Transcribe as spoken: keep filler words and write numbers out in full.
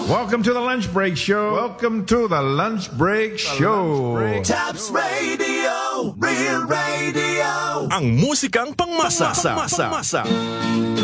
Welcome to the Lunch Break Show. Welcome to the Lunch Break Show. Tops Radio, Real Radio. Ang musikang pangmasa. Pangmasa.